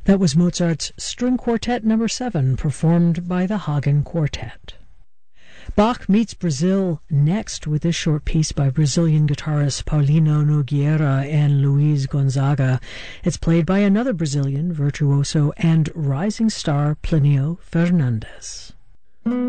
That was Mozart's String Quartet No. 7, performed by the Hagen Quartet. Bach meets Brazil next with this short piece by Brazilian guitarists Paulino Nogueira and Luiz Gonzaga. It's played by another Brazilian virtuoso and rising star, Plinio Fernandes.